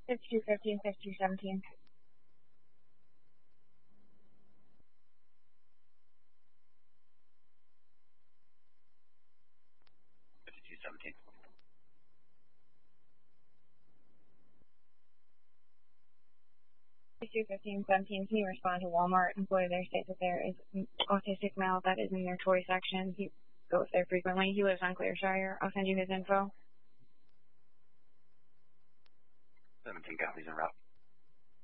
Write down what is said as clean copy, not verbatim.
5215, 5217. 5217. 521517, can you respond to Walmart? Employee there states that there is an autistic male that is in their toy section. He goes there frequently. He lives on Clearshire. I'll send you his info. 17 copies en route.